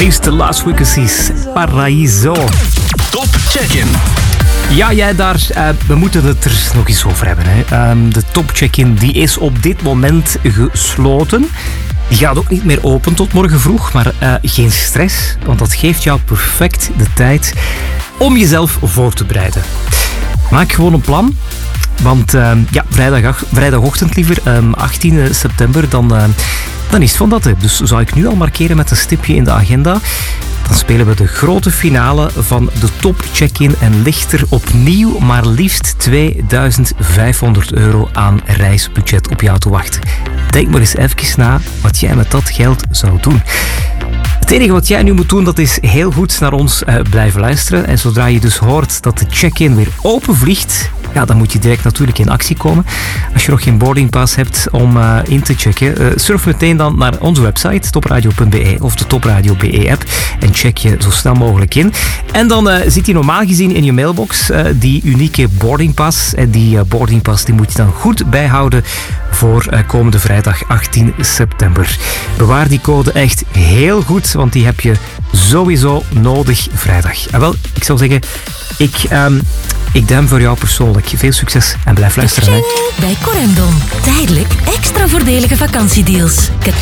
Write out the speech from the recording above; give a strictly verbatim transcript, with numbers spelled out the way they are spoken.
liefst de Last Frequencies, Paraiso. Top Check-in. Ja, jij daar, uh, we moeten het er nog eens over hebben. Hè. Um, de Top Check-in die is op dit moment gesloten. Die gaat ook niet meer open tot morgen vroeg, maar uh, geen stress, want dat geeft jou perfect de tijd om jezelf voor te bereiden. Maak gewoon een plan. Want uh, ja, vrijdag, vrijdagochtend liever, um, achttien september, dan, uh, dan is het van dat. Hè. Dus zou ik nu al markeren met een stipje in de agenda. Dan spelen we de grote finale van de Top Check-in en ligt er opnieuw maar liefst tweeduizend vijfhonderd euro aan reisbudget op jou te wachten. Denk maar eens even na wat jij met dat geld zou doen. Het enige wat jij nu moet doen, dat is heel goed naar ons uh, blijven luisteren. En zodra je dus hoort dat de check-in weer open vliegt, ja, dan moet je direct natuurlijk in actie komen. Als je nog geen boardingpass hebt om uh, in te checken, uh, surf meteen dan naar onze website topradio punt b e of de Topradio B E app en check je zo snel mogelijk in. En dan uh, zit die normaal gezien in je mailbox, uh, die unieke boardingpass. En die uh, boardingpass die moet je dan goed bijhouden voor uh, komende vrijdag achttien september. Bewaar die code echt heel goed, want die heb je sowieso nodig vrijdag. En wel, ik zou zeggen, ik, um, ik duim voor jou persoonlijk. Veel succes en blijf luisteren. Hè. Bij Corendon. Tijdelijk extra voordelige vakantiedeals.